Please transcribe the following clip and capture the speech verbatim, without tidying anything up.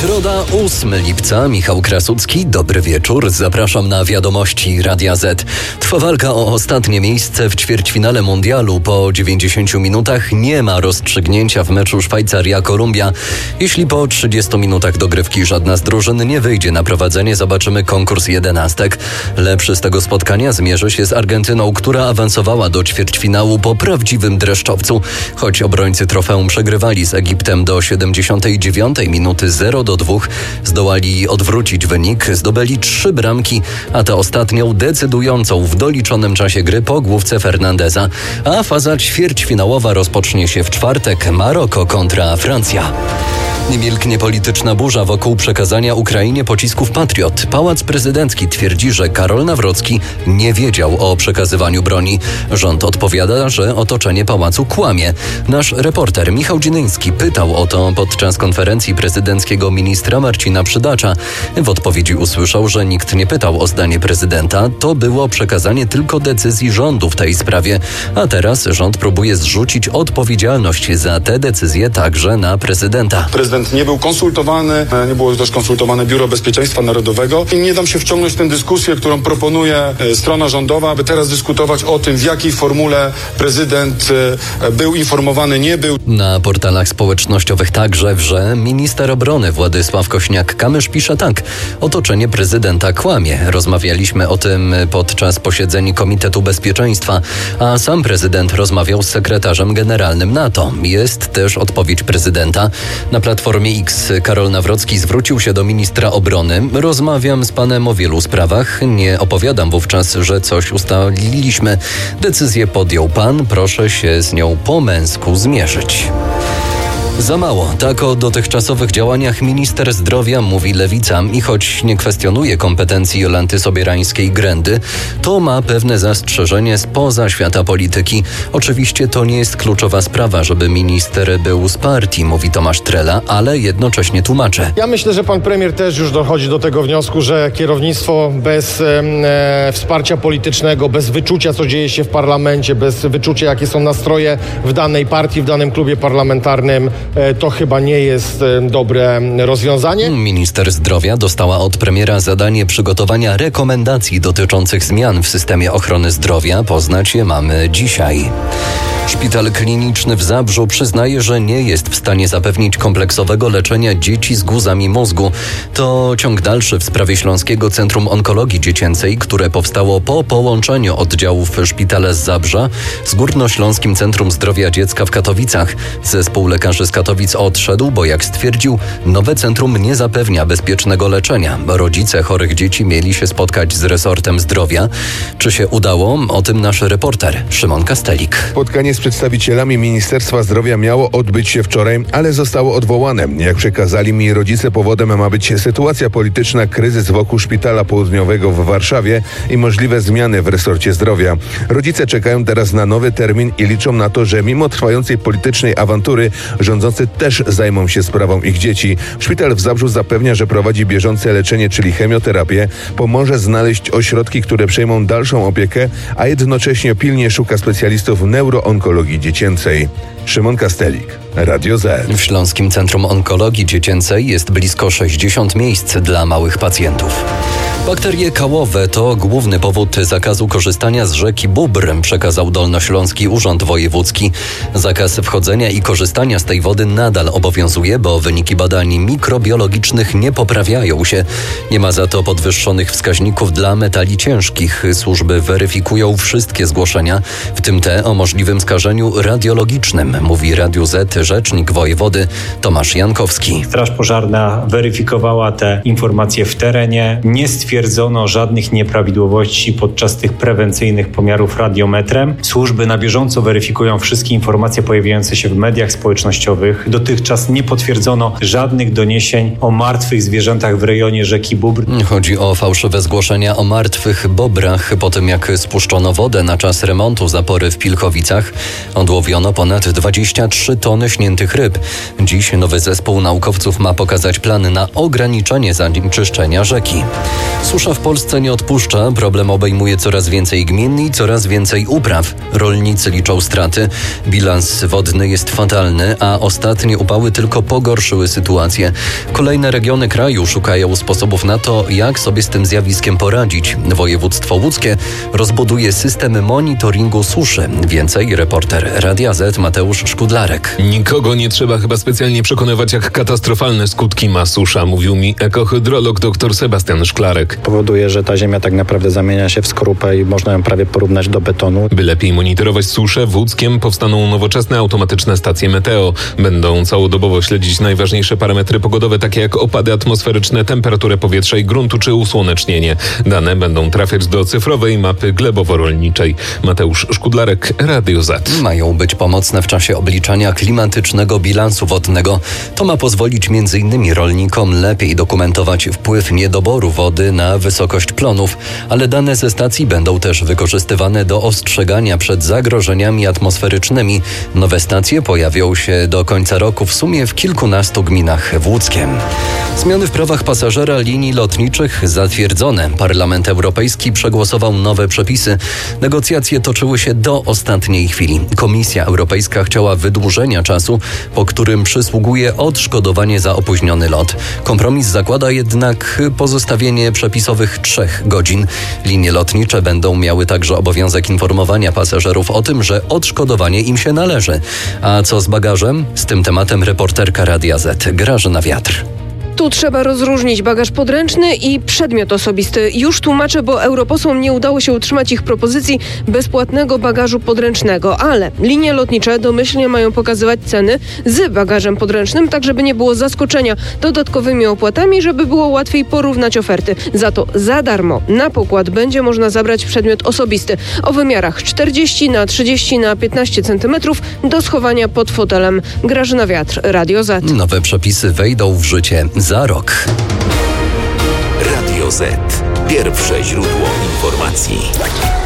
Środa, ósmego lipca. Michał Krasucki, dobry wieczór. Zapraszam na wiadomości Radia Z. Trwa walka o ostatnie miejsce w ćwierćfinale mundialu. Po dziewięćdziesięciu minutach nie ma rozstrzygnięcia w meczu Szwajcaria-Kolumbia. Jeśli po trzydziestu minutach dogrywki żadna z drużyn nie wyjdzie na prowadzenie, zobaczymy konkurs jedenastek. Lepszy z tego spotkania zmierzy się z Argentyną, która awansowała do ćwierćfinału po prawdziwym dreszczowcu. Choć obrońcy trofeum przegrywali z Egiptem do siedemdziesiątej dziewiątej minuty zero do dwóch, zdołali odwrócić wynik, zdobyli trzy bramki, a tę ostatnią decydującą w doliczonym czasie gry po główce Fernandeza. A faza ćwierćfinałowa rozpocznie się w czwartek. Maroko kontra Francja. Nie milknie polityczna burza wokół przekazania Ukrainie pocisków Patriot. Pałac Prezydencki twierdzi, że Karol Nawrocki nie wiedział o przekazywaniu broni. Rząd odpowiada, że otoczenie pałacu kłamie. Nasz reporter Michał Dzinyński pytał o to podczas konferencji prezydenckiego ministra Marcina Przydacza. W odpowiedzi usłyszał, że nikt nie pytał o zdanie prezydenta. To było przekazanie tylko decyzji rządu w tej sprawie. A teraz rząd próbuje zrzucić odpowiedzialność za tę decyzję także na prezydenta. Prezydent nie był konsultowany, nie było też konsultowane Biuro Bezpieczeństwa Narodowego i nie dam się wciągnąć w tę dyskusję, którą proponuje strona rządowa, aby teraz dyskutować o tym, w jakiej formule prezydent był informowany, nie był. Na portalach społecznościowych także wrze minister obrony Władysław Kośniak-Kamysz pisze tak: otoczenie prezydenta kłamie. Rozmawialiśmy o tym podczas posiedzeń Komitetu Bezpieczeństwa, a sam prezydent rozmawiał z sekretarzem generalnym NATO. Jest też odpowiedź prezydenta. Na Platformie X Karol Nawrocki zwrócił się do ministra obrony. Rozmawiam z panem o wielu sprawach. Nie opowiadam wówczas, że coś ustaliliśmy. Decyzję podjął pan. Proszę się z nią po męsku zmierzyć. Za mało. Tak o dotychczasowych działaniach minister zdrowia mówi Lewica i choć nie kwestionuje kompetencji Jolanty Sobierańskiej-Grendy, to ma pewne zastrzeżenie spoza świata polityki. Oczywiście to nie jest kluczowa sprawa, żeby minister był z partii, mówi Tomasz Trela, ale jednocześnie tłumaczy. Ja myślę, że pan premier też już dochodzi do tego wniosku, że kierownictwo bez e, wsparcia politycznego, bez wyczucia, co dzieje się w parlamencie, bez wyczucia, jakie są nastroje w danej partii, w danym klubie parlamentarnym, to chyba nie jest dobre rozwiązanie. Minister zdrowia dostała od premiera zadanie przygotowania rekomendacji dotyczących zmian w systemie ochrony zdrowia. Poznać je mamy dzisiaj. Szpital kliniczny w Zabrzu przyznaje, że nie jest w stanie zapewnić kompleksowego leczenia dzieci z guzami mózgu. To ciąg dalszy w sprawie Śląskiego Centrum Onkologii Dziecięcej, które powstało po połączeniu oddziałów szpitala z Zabrza z Górnośląskim Centrum Zdrowia Dziecka w Katowicach. Zespół lekarzy z Katowic odszedł, bo jak stwierdził, nowe centrum nie zapewnia bezpiecznego leczenia. Rodzice chorych dzieci mieli się spotkać z resortem zdrowia. Czy się udało? O tym nasz reporter Szymon Kastelik. Spotkanie z przedstawicielami Ministerstwa Zdrowia miało odbyć się wczoraj, ale zostało odwołane. Jak przekazali mi rodzice, powodem ma być sytuacja polityczna, kryzys wokół Szpitala Południowego w Warszawie i możliwe zmiany w resorcie zdrowia. Rodzice czekają teraz na nowy termin i liczą na to, że mimo trwającej politycznej awantury rządzący też zajmą się sprawą ich dzieci. Szpital w Zabrzu zapewnia, że prowadzi bieżące leczenie, czyli chemioterapię, pomoże znaleźć ośrodki, które przejmą dalszą opiekę, a jednocześnie pilnie szuka specjalistów neuroonkologii dziecięcej. Szymon Kastelik, Radio Z. W Śląskim Centrum Onkologii Dziecięcej jest blisko sześćdziesiąt miejsc dla małych pacjentów. Bakterie kałowe to główny powód zakazu korzystania z rzeki Bóbr, przekazał Dolnośląski Urząd Wojewódzki. Zakaz wchodzenia i korzystania z tej wody nadal obowiązuje, bo wyniki badań mikrobiologicznych nie poprawiają się. Nie ma za to podwyższonych wskaźników dla metali ciężkich. Służby weryfikują wszystkie zgłoszenia, w tym te o możliwym skażeniu radiologicznym, mówi Radiu Z rzecznik wojewody Tomasz Jankowski. Straż Pożarna weryfikowała te informacje w terenie. Nie stwierdzono żadnych nieprawidłowości podczas tych prewencyjnych pomiarów radiometrem. Służby na bieżąco weryfikują wszystkie informacje pojawiające się w mediach społecznościowych. Dotychczas nie potwierdzono żadnych doniesień o martwych zwierzętach w rejonie rzeki Bóbr. Chodzi o fałszywe zgłoszenia o martwych bobrach. Po tym jak spuszczono wodę na czas remontu zapory w Pilchowicach, odłowiono ponad dwadzieścia trzy tony śniętych ryb. Dziś nowy zespół naukowców ma pokazać plan na ograniczenie zanieczyszczenia rzeki. Susza w Polsce nie odpuszcza, problem obejmuje coraz więcej gmin i coraz więcej upraw. Rolnicy liczą straty, bilans wodny jest fatalny, a ostatnie upały tylko pogorszyły sytuację. Kolejne regiony kraju szukają sposobów na to, jak sobie z tym zjawiskiem poradzić. Województwo łódzkie rozbuduje system monitoringu suszy. Więcej reporter Radia Z Mateusz Szkudlarek. Nikogo nie trzeba chyba specjalnie przekonywać, jak katastrofalne skutki ma susza, mówił mi ekohydrolog dr Sebastian Szklarek. Powoduje, że ta ziemia tak naprawdę zamienia się w skorupę i można ją prawie porównać do betonu. By lepiej monitorować suszę, w Łódzkiem powstaną nowoczesne automatyczne stacje meteo. Będą całodobowo śledzić najważniejsze parametry pogodowe, takie jak opady atmosferyczne, temperaturę powietrza i gruntu czy usłonecznienie. Dane będą trafiać do cyfrowej mapy glebowo-rolniczej. Mateusz Szkudlarek, Radio Z. Mają być pomocne w czasie obliczania klimatycznego bilansu wodnego. To ma pozwolić między innymi rolnikom lepiej dokumentować wpływ niedoboru wody na wysokość plonów, ale dane ze stacji będą też wykorzystywane do ostrzegania przed zagrożeniami atmosferycznymi. Nowe stacje pojawią się do końca roku w sumie w kilkunastu gminach w Łódzkiem. Zmiany w prawach pasażera linii lotniczych zatwierdzone. Parlament Europejski przegłosował nowe przepisy. Negocjacje toczyły się do ostatniej chwili. Komisja Europejska chciała wydłużenia czasu, po którym przysługuje odszkodowanie za opóźniony lot. Kompromis zakłada jednak pozostawienie przepisowych trzech godzin. Linie lotnicze będą miały także obowiązek informowania pasażerów o tym, że odszkodowanie im się należy. A co z bagażem? Z tym tematem reporterka Radia Z Grażyna Wiatr. Tu trzeba rozróżnić bagaż podręczny i przedmiot osobisty. Już tłumaczę, bo europosłom nie udało się utrzymać ich propozycji bezpłatnego bagażu podręcznego, ale linie lotnicze domyślnie mają pokazywać ceny z bagażem podręcznym, tak żeby nie było zaskoczenia dodatkowymi opłatami, żeby było łatwiej porównać oferty. Za to za darmo na pokład będzie można zabrać przedmiot osobisty o wymiarach czterdzieści na trzydzieści na piętnaście centymetrów do schowania pod fotelem. Grażyna Wiatr, Radio Z. Nowe przepisy wejdą w życie za rok. Radio Z. Pierwsze źródło informacji.